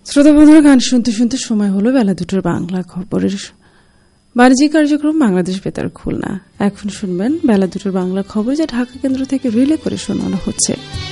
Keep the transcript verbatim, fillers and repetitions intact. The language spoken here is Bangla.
শ্রোতা বন্ধুরা, গান শুনতে শুনতে সময় হলো বেলা দুটোর বাংলা খবরের। বাণিজ্যিক কার্যক্রম বাংলাদেশ বেতার খুলনা। এখন শুনবেন বেলা দুটোর বাংলা খবর, যা ঢাকা কেন্দ্র থেকে রিলে করে শোনানো হচ্ছে।